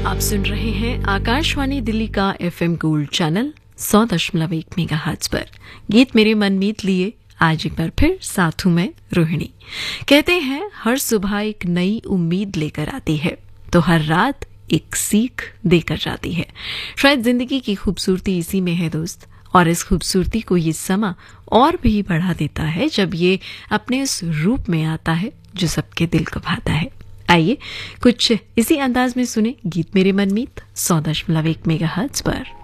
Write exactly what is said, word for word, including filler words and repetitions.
आप सुन रहे हैं आकाशवाणी दिल्ली का एफएम गोल्ड चैनल सौ दशमलव एक मेगाहर्ट्ज पर। गीत मेरे मनमीत लिए आज एक बार फिर साथ हूं मैं रोहिणी। कहते हैं हर सुबह एक नई उम्मीद लेकर आती है तो हर रात एक सीख देकर जाती है। शायद जिंदगी की खूबसूरती इसी में है दोस्त, और इस खूबसूरती को ये समा और भी बढ़ा देता है जब ये अपने उस रूप में आता है जो सबके दिल को भाता है। आइए कुछ इसी अंदाज में सुने गीत मेरे मनमीत सौ दशमलव एक मेगाहर्ट्ज पर।